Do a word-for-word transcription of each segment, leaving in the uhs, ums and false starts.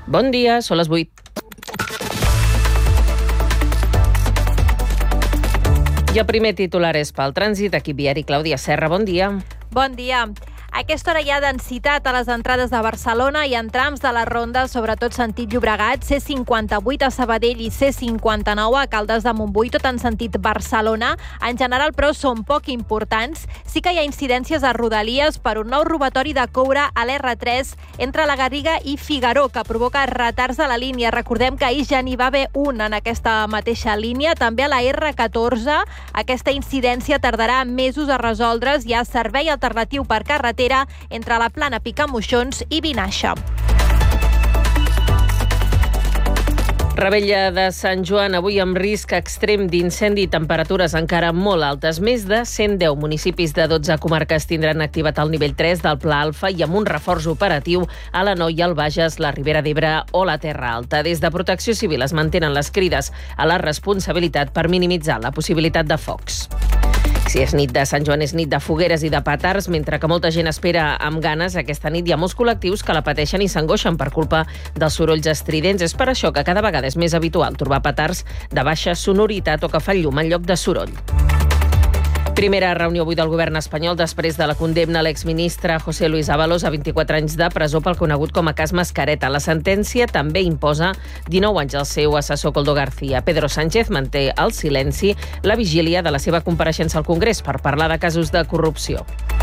Bon dia, són les vuit. I el primer titular és pel trànsit. Equip viari, Clàudia Serra, bon dia. Bon dia. A aquesta hora hi ha densitat a les entrades de Barcelona i en trams de la ronda, sobretot sentit Llobregat, C cinquanta-vuit a Sabadell i C cinquanta-nou a Caldes de Montbui, tot en sentit Barcelona. En general, però, són poc importants. Sí que hi ha incidències a Rodalies per un nou robatori de coure a l'R tres entre la Garriga i Figaró, que provoca retards a la línia. Recordem que ahir ja n'hi va haver un en aquesta mateixa línia. També a la R catorze, aquesta incidència tardarà mesos a resoldre's. Hi ha servei alternatiu per carretera entre la Plana Picamoixons i Vinaixa. Revetlla de Sant Joan, avui amb risc extrem d'incendi i temperatures encara molt altes. Més de cent deu municipis de dotze comarques tindran activat el nivell tres del Pla Alfa i amb un reforç operatiu a l'Anoia, el Bages, la Ribera d'Ebre o la Terra Alta. Des de Protecció Civil es mantenen les crides a la responsabilitat per minimitzar la possibilitat de focs. Si és nit de Sant Joan, és nit de fogueres i de petards, mentre que molta gent espera amb ganes. Aquesta nit hi ha molts col·lectius que la pateixen i s'angoixen per culpa dels sorolls estridents. És per això que cada vegada és més habitual trobar petards de baixa sonoritat o que fan llum en lloc de soroll. Primera reunió avui del govern espanyol després de la condemna a l'exministre José Luis Ábalos a vint-i-quatre anys de presó pel conegut com a cas Mascareta. La sentència també imposa dinou anys al seu assessor Koldo García. Pedro Sánchez manté el silenci la vigília de la seva compareixença al Congrés per parlar de casos de corrupció.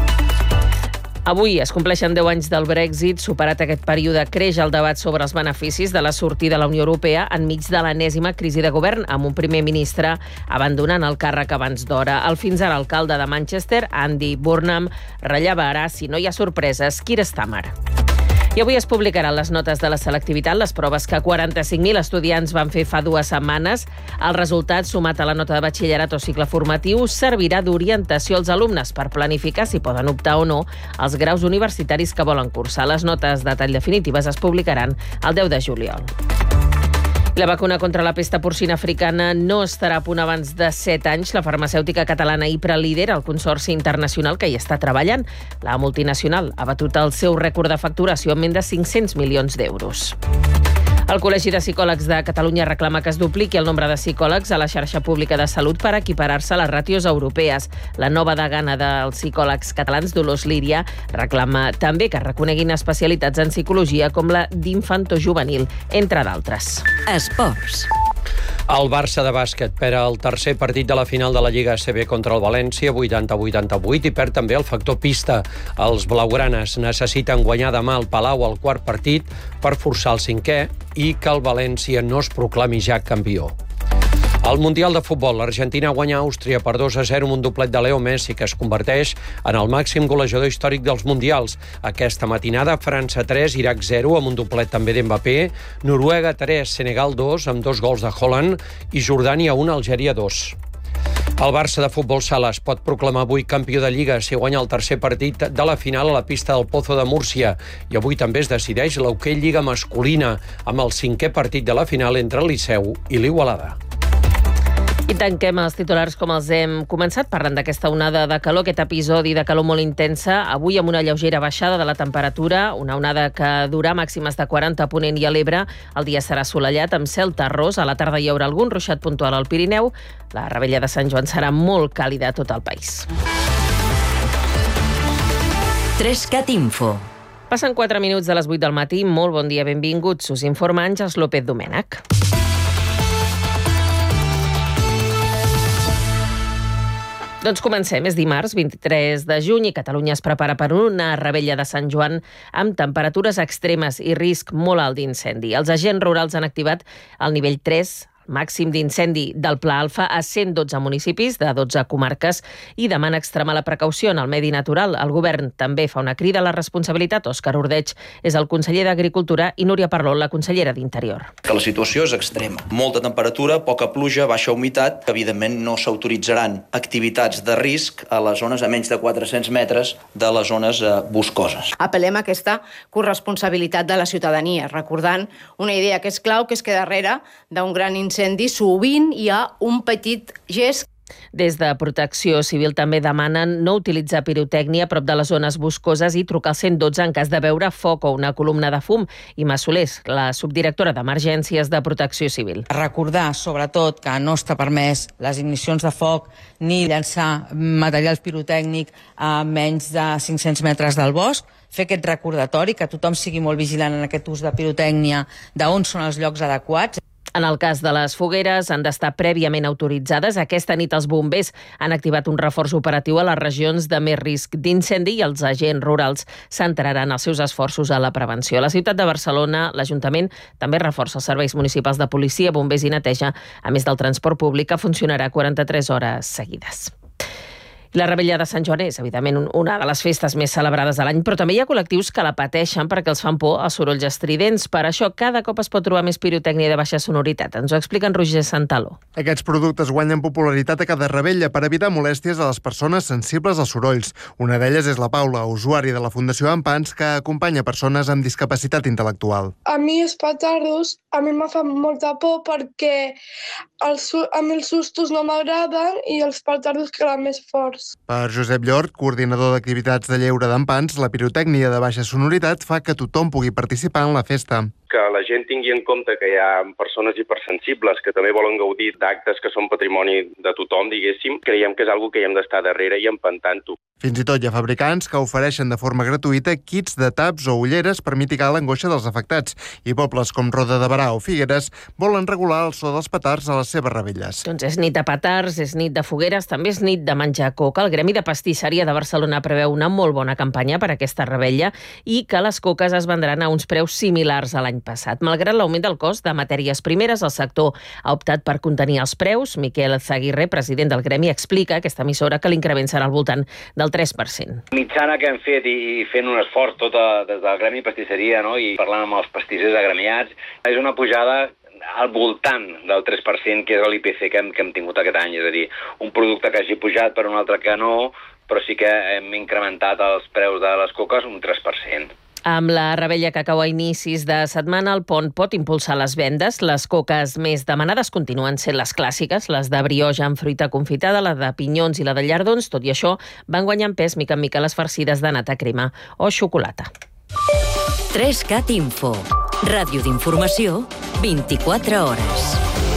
Avui es compleixen deu anys del Brexit. Superat aquest període, creix el debat sobre els beneficis de la sortida de la Unió Europea enmig de l'enèsima crisi de govern, amb un primer ministre abandonant el càrrec abans d'hora. El fins ara alcalde de Manchester, Andy Burnham, rellevarà, si no hi ha sorpreses, Keir Starmer. I avui es publicaran les notes de la selectivitat, les proves que quaranta-cinc mil estudiants van fer fa dues setmanes. El resultat, sumat a la nota de batxillerat o cicle formatiu, servirà d'orientació als alumnes per planificar si poden optar o no als graus universitaris que volen cursar. Les notes de tall definitives es publicaran el deu de juliol. La vacuna contra la pesta porcina africana no estarà a punt abans de set anys. La farmacèutica catalana Ipra lidera el consorci internacional que hi està treballant. La multinacional ha batut el seu rècord de facturació amb més de cinc-cents milions d'euros. El Col·legi de Psicòlegs de Catalunya reclama que es dupliqui el nombre de psicòlegs a la xarxa pública de salut per equiparar-se a les ràtios europees. La nova degana dels psicòlegs catalans, Dolors Líria, reclama també que es reconeguin especialitats en psicologia com la d'infantojuvenil, entre d'altres. Esports. El Barça de bàsquet perd el tercer partit de la final de la Lliga A C B contra el València, vuitanta a vuitanta-vuit, i perd també el factor pista. Els blaugranes necessiten guanyar demà al Palau el quart partit per forçar el cinquè i que el València no es proclami ja campió. Al Mundial de Futbol, l'Argentina guanya Àustria per dos a zero amb un doblet de Leo Messi, que es converteix en el màxim golejador històric dels Mundials. Aquesta matinada, França tres, Iraq zero, amb un doblet també d'Mbappé, Noruega tres, Senegal dos, amb dos gols de Haaland, i Jordània un, Algèria dos. El Barça de futbol sala es pot proclamar avui campió de Lliga si guanya el tercer partit de la final a la pista del Pozo de Múrcia. I avui també es decideix l'Hoquei Lliga masculina amb el cinquè partit de la final entre el Liceu i l'Igualada. I tanquem els titulars com els hem començat, parlant d'aquesta onada de calor, aquest episodi de calor molt intensa, avui amb una lleugera baixada de la temperatura, una onada que durà màximes de quaranta a Ponent i a l'Ebre. El dia serà assolellat amb cel terrós, a la tarda hi haurà algun ruixat puntual al Pirineu. La revetlla de Sant Joan serà molt càlida a tot el país. Trescat Info. Passen quatre minuts de les vuit del matí. Molt bon dia, benvinguts. Us informa Àngels López Domènech. Doncs comencem, és dimarts, vint-i-tres de juny, i Catalunya es prepara per una revetlla de Sant Joan amb temperatures extremes i risc molt alt d'incendi. Els agents rurals han activat el nivell tres, màxim d'incendi del Pla Alfa, a cent dotze municipis de dotze comarques, i demana extremar la precaució en el medi natural. El govern també fa una crida a la responsabilitat. Òscar Ordeig és el conseller d'Agricultura i Núria Parlon, la consellera d'Interior. Que la situació és extrema. Molta temperatura, poca pluja, baixa humitat. Evidentment no s'autoritzaran activitats de risc a les zones a menys de quatre-cents metres de les zones eh, boscoses. Apel·lem a aquesta corresponsabilitat de la ciutadania, recordant una idea que és clau, que és que darrere d'un gran incendi incendi, sovint hi ha un petit gest Des de Protecció Civil també demanen no utilitzar pirotècnia a prop de les zones boscoses i trucar al cent dotze en cas de veure foc o una columna de fum. Imma Solés, la subdirectora d'Emergències de Protecció Civil. Recordar, sobretot, que no està permès les ignicions de foc ni llançar material pirotècnic a menys de cinc-cents metres del bosc, fer aquest recordatori, que tothom sigui molt vigilant en aquest ús de pirotècnia, d'on són els llocs adequats. En el cas de les fogueres, han d'estar prèviament autoritzades. Aquesta nit els bombers han activat un reforç operatiu a les regions de més risc d'incendi i els agents rurals centraran els seus esforços a la prevenció. A la ciutat de Barcelona, l'Ajuntament també reforça els serveis municipals de policia, bombers i neteja, a més del transport públic, que funcionarà quaranta-tres hores seguides. La Rebella de Sant Joan és, evidentment, una de les festes més celebrades de l'any, però també hi ha col·lectius que la pateixen perquè els fan por els sorolls estridents. Per això, cada cop es pot trobar més pirotècnia de baixa sonoritat. Ens ho explica en Roger Santaló. Aquests productes guanyen popularitat a cada Rebella per evitar molèsties a les persones sensibles als sorolls. Una d'elles és la Paula, usuària de la Fundació Ampans, que acompanya persones amb discapacitat intel·lectual. A mi els petardos, a mi me fan molta por perquè els, a mi els sustos no m'agraden i els petardos queden més forts. Per Josep Llort, coordinador d'activitats de lleure d'Ampans, la pirotècnia de baixa sonoritat fa que tothom pugui participar en la festa. Que la gent tingui en compte que hi ha persones hipersensibles que també volen gaudir d'actes que són patrimoni de tothom, diguéssim, creiem que és algo que hi hem d'estar darrere i empantant-ho. Fins i tot hi ha fabricants que ofereixen de forma gratuïta kits de taps o ulleres per mitigar l'angoixa dels afectats. I pobles com Roda de Berà o Figueres volen regular el so dels petards a les seves rebelles. Doncs és nit de petards, és nit de fogueres, també és nit de menjar coca. El Gremi de Pastisseria de Barcelona preveu una molt bona campanya per a aquesta rebella i que les coques es vendran a uns preus similars a l'any passat. Malgrat l'augment del cost de matèries primeres, el sector ha optat per contenir els preus. Miquel Zaguirre, president del Gremi, explica a aquesta emissora que l'increment serà al voltant del tres per cent. Mitjana que hem fet i fent un esforç tota, des del Gremi Pastisseria, no? I parlant amb els pastissers agremiats, és una pujada al voltant del tres per cent, que és l'I P C que hem, que hem tingut aquest any. És a dir, un producte que hagi pujat per un altre que no, però sí que hem incrementat els preus de les coques un tres per cent. Amb la rebella que cau a inicis de setmana, el pont pot impulsar les vendes. Les coques més demanades continuen sent les clàssiques, les de brioja amb fruita confitada, la de pinyons i la de llardons. Tot i això, van guanyant pes mica en mica les farcides de nata, crema o xocolata. tres cat Info. Ràdio d'informació, vint-i-quatre hores.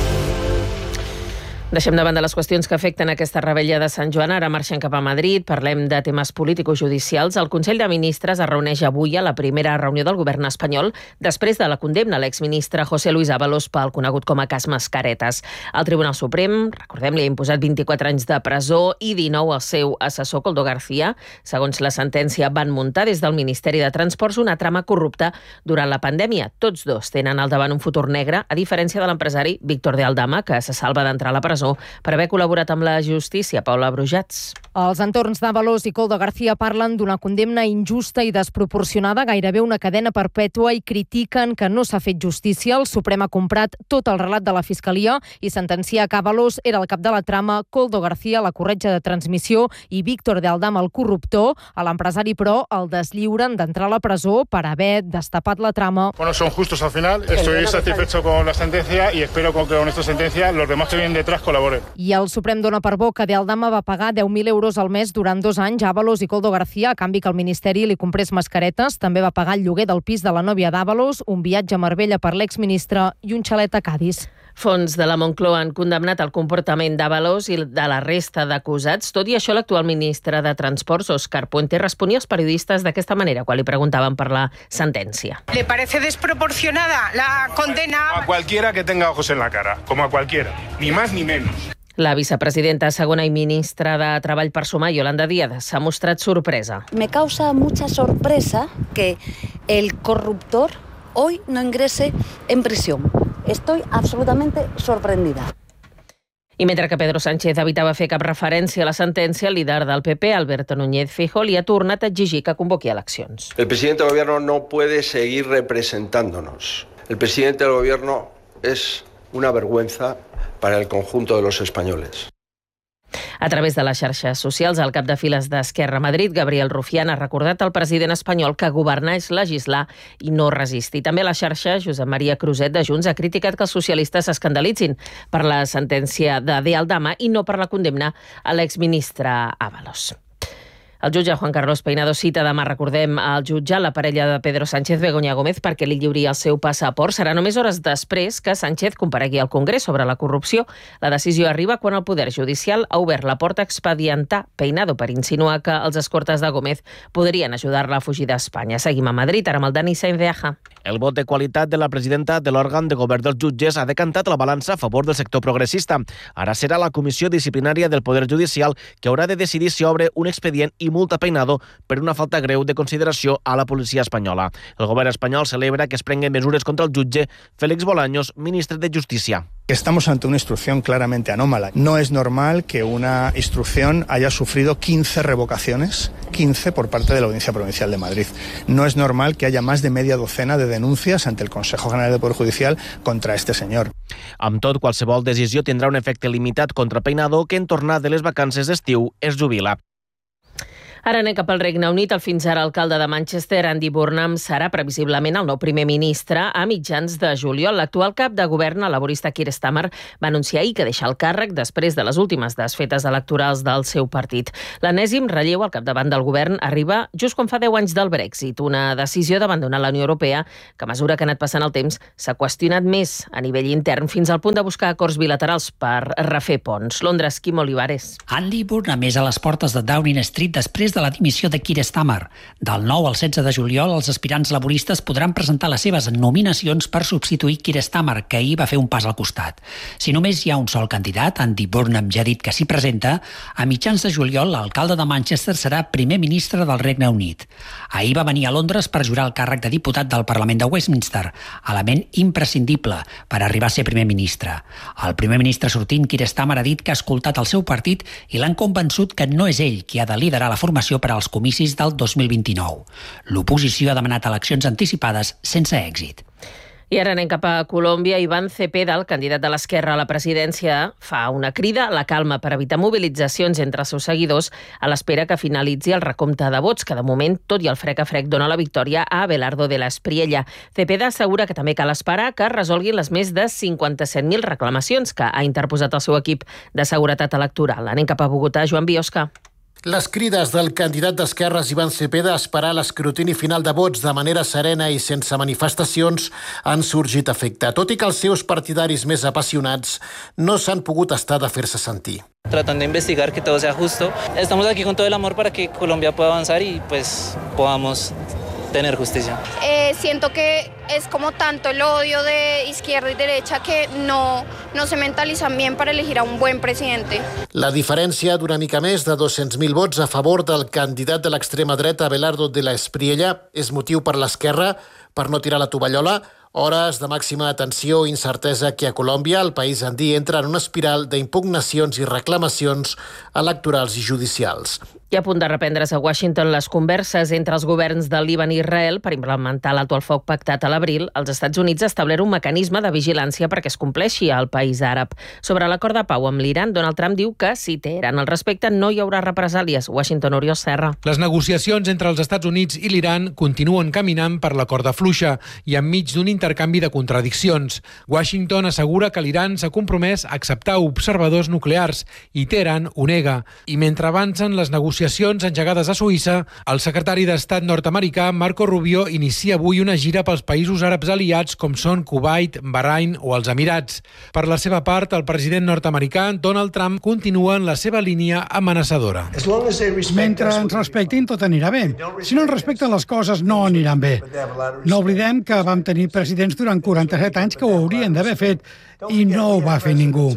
Deixem de banda les qüestions que afecten aquesta rebella de Sant Joan. Ara marxem cap a Madrid. Parlem de temes político-judicials. El Consell de Ministres es reuneix avui a la primera reunió del govern espanyol després de la condemna a l'exministre José Luis Ábalos pel conegut com a cas Mascaretes. El Tribunal Suprem, recordem, li ha imposat vint-i-quatre anys de presó i dinou al seu assessor Koldo García. Segons la sentència, van muntar des del Ministeri de Transports una trama corrupta durant la pandèmia. Tots dos tenen al davant un futur negre, a diferència de l'empresari Víctor de Aldama, que se salva d'entrar a la presó per haver col·laborat amb la justícia. Paula Brujats. Els entorns d'Ábalos i Koldo García parlen d'una condemna injusta i desproporcionada, gairebé una cadena perpètua, i critiquen que no s'ha fet justícia. El Suprem ha comprat tot el relat de la Fiscalia i sentencia que Ábalos era el cap de la trama, Koldo García la corretja de transmissió i Víctor de Aldama el corruptor. A l'empresari, però, el deslliuren d'entrar a la presó per haver destapat la trama. Bueno, son justos al final. Estoy satisfecho con la sentencia y espero que con esta sentencia los demás que vienen detrás col·laboren. I el Suprem dona per bo que de Aldama va pagar deu mil euros al mes durant dos anys a Ábalos i Koldo García a canvi que el Ministeri li comprés mascaretes. També va pagar el lloguer del pis de la nòvia d'Ábalos, un viatge a Marbella per l'exministre i un xalet a Cadis. Fons de la Moncloa han condemnat el comportament d'Ábalos i de la resta d'acusats. Tot i això, l'actual ministre de Transports, Óscar Puente, responia als periodistes d'aquesta manera quan li preguntaven per la sentència. ¿Le parece desproporcionada la condena? A cualquiera que tenga ojos en la cara, como a cualquiera, ni más ni menos. La vicepresidenta segona i ministra de Treball per Sumar, Yolanda Díaz, s'ha mostrat sorpresa. Me causa mucha sorpresa que el corruptor hoy no ingrese en prisión. Estoy absolutamente sorprendida. I mentre que Pedro Sánchez evitava fer cap referència a la sentència, el líder del P P, Alberto Núñez Feijóo, li ha tornat a exigir que convoqui eleccions. El presidente del gobierno no puede seguir representándonos. El presidente del gobierno es una vergüenza para el conjunto de los españoles. A través de les xarxes socials, el cap de files d'Esquerra a Madrid, Gabriel Rufián, ha recordat al president espanyol que governar és legislar i no resistir. També a la xarxa, Josep Maria Cruzet de Junts ha criticat que els socialistes s'escandalitzin per la sentència de De Aldama i no per la condemna a l'exministre Ábalos. El jutge Juan Carlos Peinado cita demà, recordem, al jutjar la parella de Pedro Sánchez, Begoña Gómez, perquè li lliuri el seu passaport. Serà només hores després que Sánchez comparegui al Congrés sobre la corrupció. La decisió arriba quan el Poder Judicial ha obert la porta a expedientar Peinado per insinuar que els escortes de Gómez podrien ajudar-la a fugir d'Espanya. Seguim a Madrid, ara amb el Dani Sainz de Aja. El vot de qualitat de la presidenta de l'òrgan de govern dels jutges ha decantat la balança a favor del sector progressista. Ara serà la Comissió Disciplinària del Poder Judicial que haurà de decidir si obre un expedient i multa Peinado per una falta greu de consideració a la policia espanyola. El govern espanyol celebra que es prenguen mesures contra el jutge Félix Bolaños, ministre de Justícia. Estamos ante una instrucción claramente anómala. No es normal que una instrucción haya sufrido quince revocaciones, quince por parte de la Audiencia Provincial de Madrid. No es normal que haya más de media docena de denuncias ante el Consejo General del Poder Judicial contra este señor. Amb tot, qualsevol decisió tindrà un efecte limitat contra Peinado, que en tornar de les vacances d'estiu es jubila. Ara anem cap al Regne Unit. El fins ara alcalde de Manchester, Andy Burnham, serà previsiblement el nou primer ministre a mitjans de juliol. L'actual cap de govern, el laborista Keir Starmer, va anunciar ahir que deixa el càrrec després de les últimes desfetes electorals del seu partit. L'enèsim relleu al capdavant del govern arriba just quan fa deu anys del Brexit, una decisió d'abandonar la Unió Europea que, a mesura que ha anat passant el temps, s'ha qüestionat més a nivell intern fins al punt de buscar acords bilaterals per refer ponts. Londres, Quim Olivares. Andy Burnham és a les portes de Downing Street després de la dimissió de Keir Starmer. Del nou al setze de juliol, els aspirants laboristes podran presentar les seves nominacions per substituir Keir Starmer, que ahir va fer un pas al costat. Si només hi ha un sol candidat, Andy Burnham ja ha dit que s'hi presenta, a mitjans de juliol l'alcalde de Manchester serà primer ministre del Regne Unit. Ahir va venir a Londres per jurar el càrrec de diputat del Parlament de Westminster, element imprescindible per arribar a ser primer ministre. El primer ministre sortint, Keir Starmer, ha dit que ha escoltat el seu partit i l'han convençut que no és ell qui ha de liderar la formació per als comicis del dos mil vint-i-nou. L'oposició ha demanat eleccions anticipades sense èxit. I ara anem cap a Colòmbia. Iván Cepeda, el candidat de l'Esquerra a la presidència, fa una crida a la calma per evitar mobilitzacions entre els seus seguidors a l'espera que finalitzi el recompte de vots, que de moment, tot i el frec a frec, dona la victòria a Abelardo de la Espriella. Cepeda assegura que també cal esperar que resolguin les més de cinquanta-set mil reclamacions que ha interposat el seu equip de seguretat electoral. Anem cap a Bogotà, Joan Biosca. Les crides del candidat d'Esquerres Iván Cepeda a esperar l'escrutini final de vots de manera serena i sense manifestacions han sorgit efecte, tot i que els seus partidaris més apassionats no s'han pogut estar de fer-se sentir. Tratando de investigar que todo sea justo. Estamos aquí con todo el amor para que Colombia pueda avanzar y pues podamos tener justicia. Eh, siento que es como tanto el odio de izquierda y derecha que no, no se mentalizan bien para elegir a un buen presidente. La diferència d'una mica més de dos-cents mil vots a favor del candidat de l'extrema dreta Abelardo de la Espriella és motiu per l'esquerra per no tirar la tovallola. Hores de màxima tensió i incertesa que a Colòmbia el país andí entra en una espiral d'impugnacions i reclamacions electorals i judicials. I a punt de reprendre's a Washington les converses entre els governs de Líban i Israel per implementar l'alto al foc pactat a l'abril, els Estats Units ha establert un mecanisme de vigilància perquè es compleixi al país àrab. Sobre l'acord de pau amb l'Iran, Donald Trump diu que si Teheran el respecta no hi haurà represàlies. Washington, Oriol Serra. Les negociacions entre els Estats Units i l'Iran continuen caminant per la corda fluixa i enmig d'un intercanvi de contradiccions. Washington assegura que l'Iran s'ha compromès a acceptar observadors nuclears i Teheran ho nega. I mentre avancen les negociacions engegades a Suïssa, el secretari d'Estat nord-americà Marco Rubio inicia avui una gira pels països àrabs aliats com són Kuwait, Bahrain o els Emirats. Per la seva part, el president nord-americà Donald Trump continua en la seva línia amenaçadora. Mentre ens respectin, tot anirà bé. Si no ens respecten, les coses no aniran bé. No oblidem que vam tenir presidents durant quaranta-set anys que ho haurien d'haver fet i no ho va fer ningú.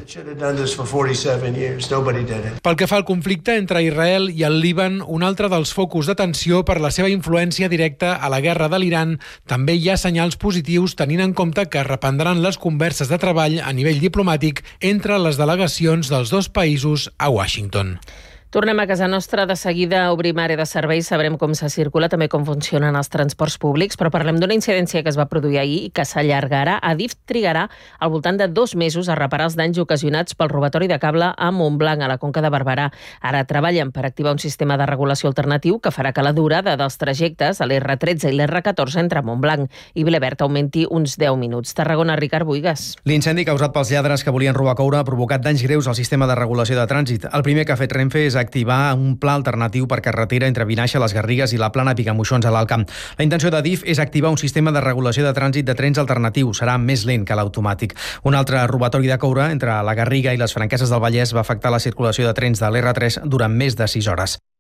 Pel que fa al conflicte entre Israel i el Líban, un altre dels focus de tensió per la seva influència directa a la guerra de l'Iran, també hi ha senyals positius tenint en compte que reprendran les converses de treball a nivell diplomàtic entre les delegacions dels dos països a Washington. Tornem a casa nostra. De seguida obrim àrea de serveis, sabrem com se circula, també com funcionen els transports públics, però parlem d'una incidència que es va produir ahir i que s'allargarà. Adif trigarà al voltant de dos mesos a reparar els danys ocasionats pel robatori de cable a Montblanc, a la Conca de Barberà. Ara treballen per activar un sistema de regulació alternatiu que farà que la durada dels trajectes a l'R tretze i l'R catorze entre Montblanc i Vilabert augmenti uns deu minuts. Tarragona, Ricard Buigas. L'incendi causat pels lladres que volien robar coure ha provocat danys greus al sistema de regulació de trànsit. El primer que ha fet Renfe és activar un pla alternatiu per carretera entre Vinaixa, les Garrigues i la Plana Picamoixons a l'Alcamp. La intenció d'Adif és activar un sistema de regulació de trànsit de trens alternatiu. Serà més lent que l'automàtic. Un altre robatori de coure entre la Garriga i les Franqueses del Vallès va afectar la circulació de trens de l'R tres durant més de sis hores.